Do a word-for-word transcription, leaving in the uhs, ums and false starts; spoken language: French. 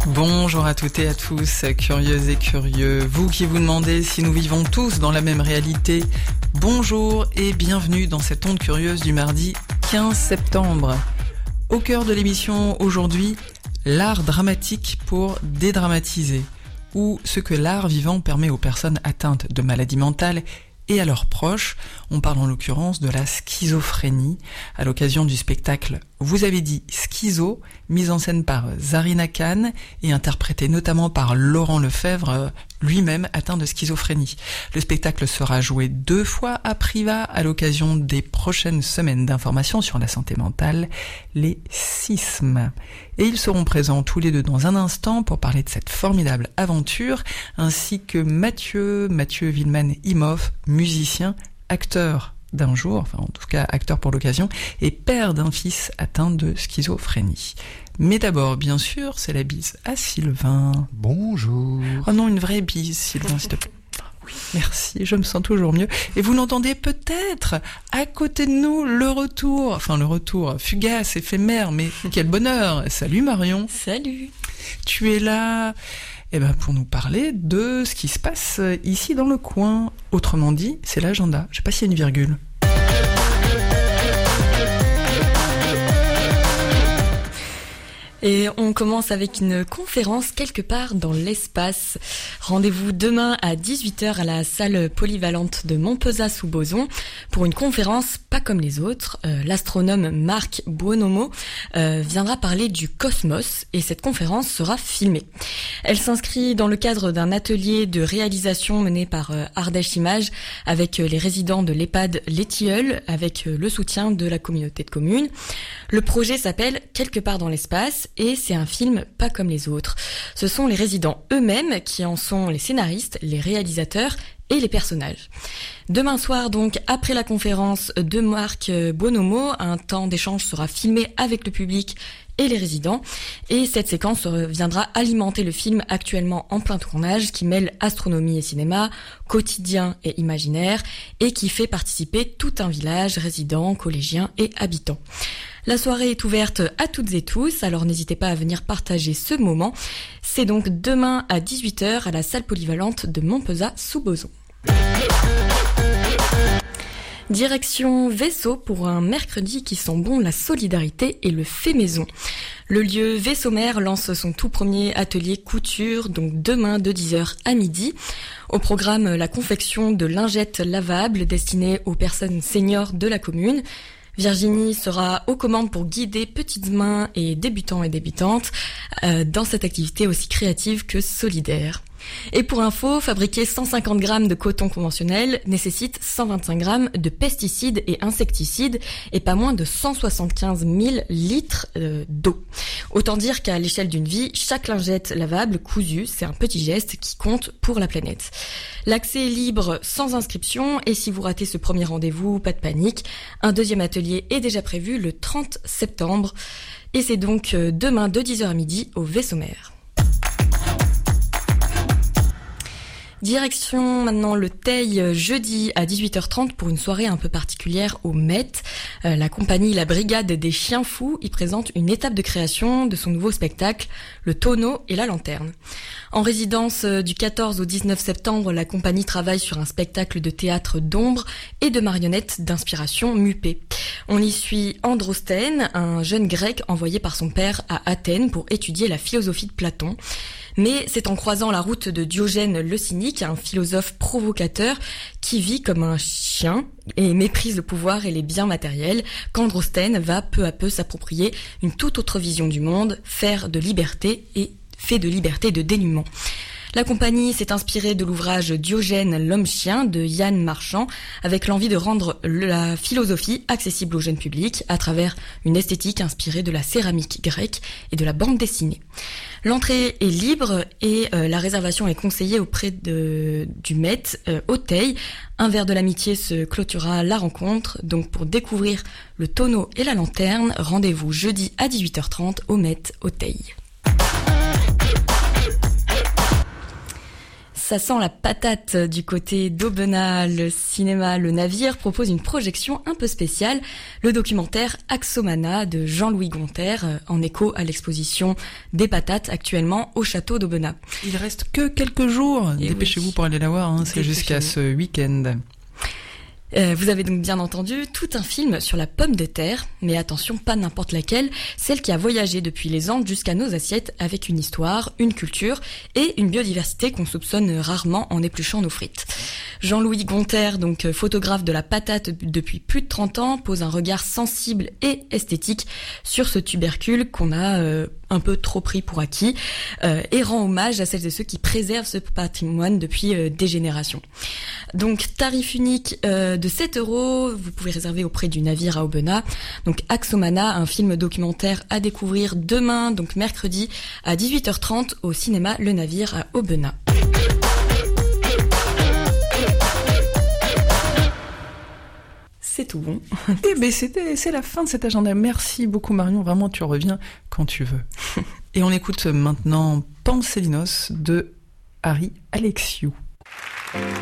Bonjour à toutes et à tous, curieuses et curieux. Vous qui vous demandez si nous vivons tous dans la même réalité, bonjour et bienvenue dans cette onde curieuse du mardi quinze septembre. Au cœur de l'émission aujourd'hui, l'art dramatique pour dédramatiser, ou ce que l'art vivant permet aux personnes atteintes de maladies mentales et à leurs proches. On parle en l'occurrence de la schizophrénie, à l'occasion du spectacle Vous avez dit Schizo, mise en scène par Zarina Khan et interprété notamment par Laurent Lefebvre, lui-même atteint de schizophrénie. Le spectacle sera joué deux fois à Privas à l'occasion des prochaines semaines d'information sur la santé mentale, les S I S M. Et ils seront présents tous les deux dans un instant pour parler de cette formidable aventure, ainsi que Mathieu, Mathieu Villeman-Imhoff, musicien, acteur d'un jour, enfin en tout cas acteur pour l'occasion, et père d'un fils atteint de schizophrénie. Mais d'abord, bien sûr, c'est la bise à Sylvain. Bonjour. Oh non, une vraie bise, Sylvain, s'il te plaît. Oui, merci, je me sens toujours mieux. Et vous l'entendez peut-être à côté de nous, le retour, enfin le retour fugace, éphémère, mais quel bonheur. Salut Marion. Salut. Tu es là eh ben, pour nous parler de ce qui se passe ici dans le coin. Autrement dit, c'est l'agenda. Je sais pas s'il y a une virgule. Et on commence avec une conférence quelque part dans l'espace. Rendez-vous demain à dix-huit heures à la salle polyvalente de Montpezat-sous-Bozon pour une conférence pas comme les autres. Euh, l'astronome Marc Buonomo euh, viendra parler du cosmos et cette conférence sera filmée. Elle s'inscrit dans le cadre d'un atelier de réalisation mené par euh, Ardèche Images avec euh, les résidents de l'EHPAD Les Tilleuls avec euh, le soutien de la communauté de communes. Le projet s'appelle Quelque part dans l'espace et c'est un film pas comme les autres. Ce sont les résidents eux-mêmes qui en sont les scénaristes, les réalisateurs et les personnages. Demain soir, donc, après la conférence de Marc Buonomo, un temps d'échange sera filmé avec le public et les résidents. Et cette séquence viendra alimenter le film actuellement en plein tournage qui mêle astronomie et cinéma, quotidien et imaginaire et qui fait participer tout un village, résidents, collégiens et habitants. La soirée est ouverte à toutes et tous, alors n'hésitez pas à venir partager ce moment. C'est donc demain à dix-huit heures à la salle polyvalente de Montpezat-sous-Bozon. Direction Vaisseau pour un mercredi qui sent bon la solidarité et le fait maison. Le lieu Vaisseau-Mère lance son tout premier atelier couture, donc demain de dix heures à midi. Au programme, la confection de lingettes lavables destinées aux personnes seniors de la commune. Virginie sera aux commandes pour guider petites mains et débutants et débutantes euh, dans cette activité aussi créative que solidaire. Et pour info, fabriquer cent cinquante grammes de coton conventionnel nécessite cent vingt-cinq grammes de pesticides et insecticides et pas moins de cent soixante-quinze mille litres euh, d'eau. Autant dire qu'à l'échelle d'une vie, chaque lingette lavable cousue, c'est un petit geste qui compte pour la planète. L'accès est libre sans inscription et si vous ratez ce premier rendez-vous, pas de panique. Un deuxième atelier est déjà prévu le trente septembre et c'est donc demain de dix heures à midi au Vaisseau-Mère. Direction maintenant le Teil jeudi à dix-huit heures trente pour une soirée un peu particulière au Met. Euh, la compagnie La Brigade des Chiens Fous y présente une étape de création de son nouveau spectacle, Le Tonneau et la Lanterne. En résidence du quatorze au dix-neuf septembre, la compagnie travaille sur un spectacle de théâtre d'ombre et de marionnettes d'inspiration Muppet. On y suit Androstène, un jeune grec envoyé par son père à Athènes pour étudier la philosophie de Platon. Mais c'est en croisant la route de Diogène le Cynique, un philosophe provocateur qui vit comme un chien et méprise le pouvoir et les biens matériels, qu'Androstène va peu à peu s'approprier une toute autre vision du monde, faire de liberté et fait de liberté de dénuement. La compagnie s'est inspirée de l'ouvrage Diogène l'homme-chien de Yann Marchand avec l'envie de rendre la philosophie accessible au jeune public à travers une esthétique inspirée de la céramique grecque et de la bande dessinée. L'entrée est libre et euh, la réservation est conseillée auprès de, du Met euh, au Teil. Un verre de l'amitié se clôturera la rencontre. Donc pour découvrir le tonneau et la lanterne, rendez-vous jeudi à dix-huit heures trente au Met au Teil. Ça sent la patate du côté d'Aubenas. Le cinéma Le Navire propose une projection un peu spéciale, le documentaire Axomana de Jean-Louis Gonter, en écho à l'exposition des patates actuellement au château d'Aubenas. Il reste que quelques jours. Et dépêchez-vous oui. pour aller la voir, hein. C'est jusqu'à ce week-end. Euh, vous avez donc bien entendu tout un film sur la pomme de terre, mais attention, pas n'importe laquelle, celle qui a voyagé depuis les Andes jusqu'à nos assiettes avec une histoire, une culture et une biodiversité qu'on soupçonne rarement en épluchant nos frites. Jean-Louis Gonter, donc photographe de la patate depuis plus de trente ans, pose un regard sensible et esthétique sur ce tubercule qu'on a euh, un peu trop pris pour acquis euh, et rend hommage à celles et ceux qui préservent ce patrimoine depuis euh, des générations. Donc tarif unique euh, de sept euros, vous pouvez réserver auprès du Navire à Aubenas. Donc Axomana, un film documentaire à découvrir demain, donc mercredi à dix-huit heures trente au cinéma Le Navire à Aubenas. C'est tout bon. Eh ben c'était, c'est la fin de cet agenda. Merci beaucoup Marion, vraiment tu reviens quand tu veux. Et on écoute maintenant Panselinos de Harry Alexiou.